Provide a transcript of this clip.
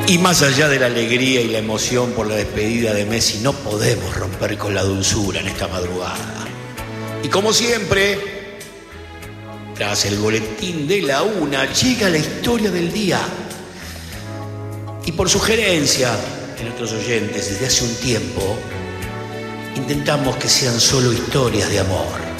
Y más allá de la alegría y la emoción por la despedida de Messi, no podemos romper con la dulzura en esta madrugada. Y como siempre, tras el boletín de la 1, llega la historia del día. Y por sugerencia de nuestros oyentes desde hace un tiempo, intentamos que sean solo historias de amor.